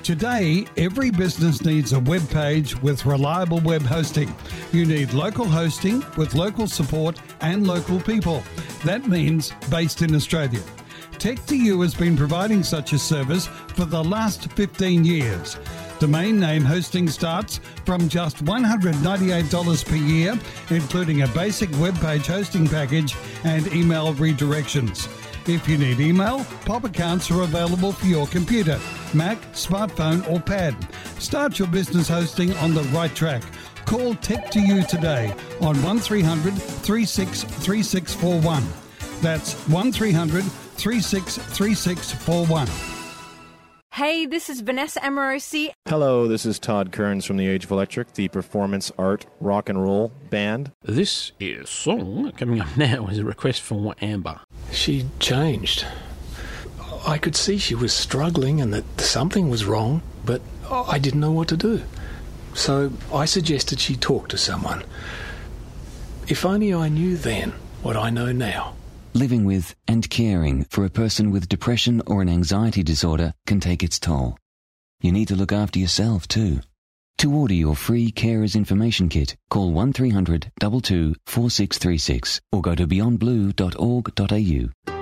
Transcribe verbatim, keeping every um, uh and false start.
Today, every business needs a web page with reliable web hosting. You need local hosting with local support and local people. That means based in Australia. Tech two U has been providing such a service for the last fifteen years. Domain name hosting starts from just one hundred ninety-eight dollars per year, including a basic web page hosting package and email redirections. If you need email, Pop accounts are available for your computer, Mac, smartphone or pad. Start your business hosting on the right track. Call Tech two U today on one three hundred, three six three six four one. That's one three hundred, three six three six four one. Hey, this is Vanessa Amorosi. Hello, this is Todd Kearns from the Age of Electric, the performance art rock and roll band. This is song coming up now is a request for Amber. She changed. I could see she was struggling and that something was wrong, but I didn't know what to do. So I suggested she talk to someone. If only I knew then what I know now. Living with and caring for a person with depression or an anxiety disorder can take its toll. You need to look after yourself too. To order your free Carers Information Kit, call one three hundred, two two, four six three six or go to beyond blue dot org dot a u.